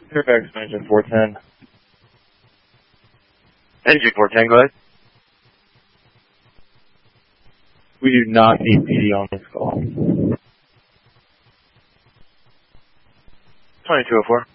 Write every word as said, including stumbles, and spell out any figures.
Fairfax Engine four ten. Engine four ten, go ahead. We do not need P D on this call. twenty-two oh four.